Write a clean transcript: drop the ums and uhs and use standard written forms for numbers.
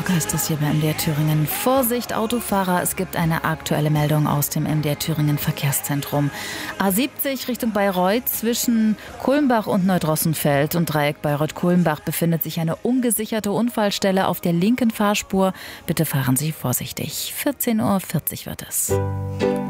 Tag heißt es hier bei MDR Thüringen. Vorsicht Autofahrer, es gibt eine aktuelle Meldung aus dem MDR Thüringen Verkehrszentrum. A70 Richtung Bayreuth zwischen Kulmbach und Neudrossenfeld und Dreieck Bayreuth-Kulmbach befindet sich eine ungesicherte Unfallstelle auf der linken Fahrspur. Bitte fahren Sie vorsichtig. 14:40 Uhr wird es.